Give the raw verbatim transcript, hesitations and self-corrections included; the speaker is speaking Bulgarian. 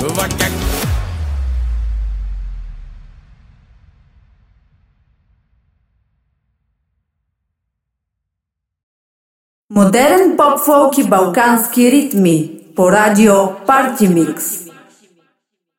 Модерен поп-фолк и балкански ритми по радио Party Mix.